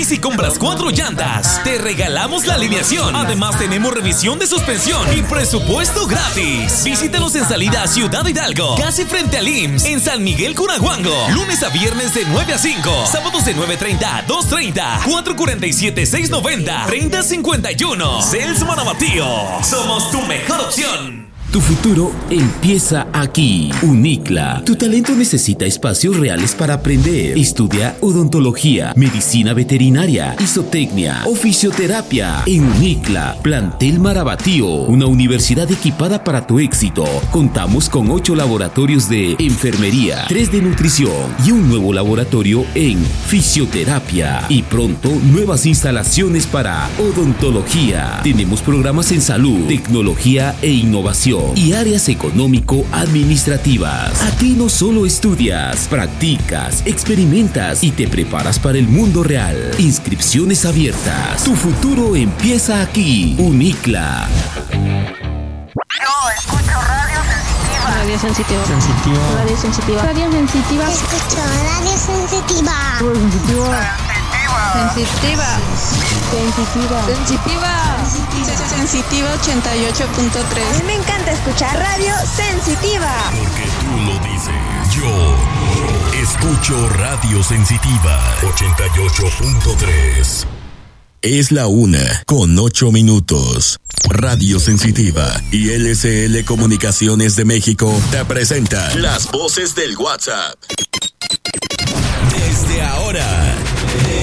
Y si compras 4 llantas, te regalamos la alineación. Además, tenemos revisión de suspensión y presupuesto gratis. Visítanos en salida a Ciudad Hidalgo, casi frente al IMSS, en San Miguel Curahuango. Lunes a viernes de 9 a 5. Sábados de 9:30 a 2:30. 447-690-3051. Cels Marabatío. Somos tu mejor opción. Tu futuro empieza aquí. Unicla. Tu talento necesita espacios reales para aprender. Estudia odontología, medicina veterinaria, isotecnia o fisioterapia. En Unicla, Plantel Marabatío, una universidad equipada para tu éxito. Contamos con 8 laboratorios de enfermería, 3 de nutrición y un nuevo laboratorio en fisioterapia. Y pronto, nuevas instalaciones para odontología. Tenemos programas en salud, tecnología e innovación y áreas económico-administrativas. Aquí no solo estudias, practicas, experimentas y te preparas para el mundo real. Inscripciones abiertas. Tu futuro empieza aquí. Unicla. Yo escucho Radio Sensitiva. Radio Sensitiva. Radio Sensitiva. Radio Sensitiva. Escucho Radio Sensitiva. Sensitiva. Sensitiva 88.3. A mí me encanta escuchar Radio Sensitiva. Porque tú lo dices. Yo escucho Radio Sensitiva 88.3. Es la 1:08. Radio Sensitiva y LCL Comunicaciones de México te presentan las voces del WhatsApp. Desde ahora.